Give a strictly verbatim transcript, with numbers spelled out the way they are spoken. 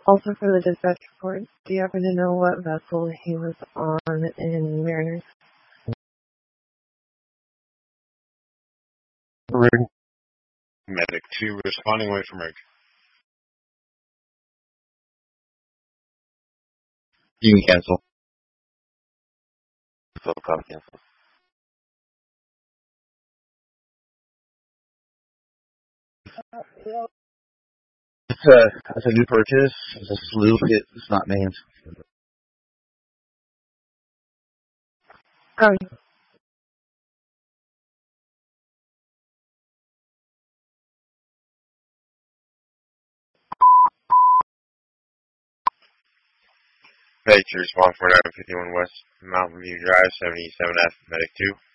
Also for the dispatch report, do you happen to know what vessel he was on in Mariners? Rig. Medic two responding away from rig. You can cancel. So copy cancel. It's a, it's a new purchase. It's a sloop. It's not named. Copy. Medic two respond for nine fifty-one West Mountain View Drive, seventy-seven F, Medic two.